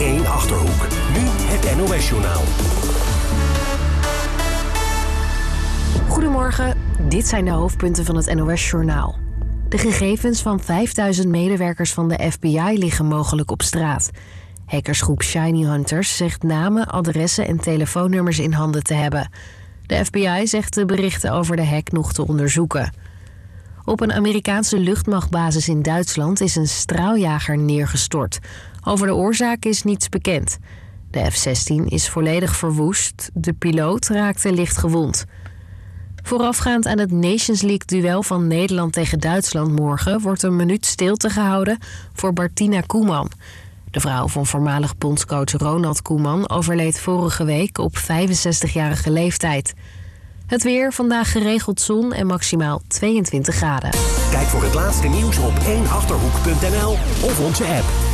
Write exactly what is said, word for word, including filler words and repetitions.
één Achterhoek. Nu het N O S-journaal. Goedemorgen, dit zijn de hoofdpunten van het N O S-journaal. De gegevens van vijfduizend medewerkers van de F B I liggen mogelijk op straat. Hackersgroep Shiny Hunters zegt namen, adressen en telefoonnummers in handen te hebben. De F B I zegt de berichten over de hack nog te onderzoeken. Op een Amerikaanse luchtmachtbasis in Duitsland is een straaljager neergestort. Over de oorzaak is niets bekend. De F zestien is volledig verwoest. De piloot raakte licht gewond. Voorafgaand aan het Nations League-duel van Nederland tegen Duitsland morgen wordt een minuut stilte gehouden voor Martina Koeman. De vrouw van voormalig bondscoach Ronald Koeman overleed vorige week op vijfenzestigjarige leeftijd. Het weer, vandaag geregeld zon en maximaal tweeëntwintig graden. Kijk voor het laatste nieuws op één achterhoek punt n l of onze app.